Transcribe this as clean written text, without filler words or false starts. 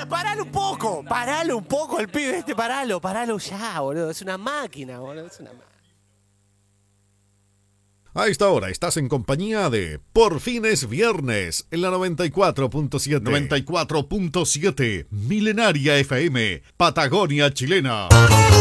Paralo un poco el pibe este, paralo ya, boludo. Es una máquina, boludo. Es una máquina. A esta hora estás en compañía de Por fin es viernes en la 94.7. 94.7 Milenaria FM, Patagonia chilena.